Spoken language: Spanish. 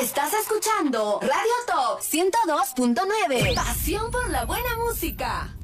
Estás escuchando Radio Top 102.9. Pasión por la buena música.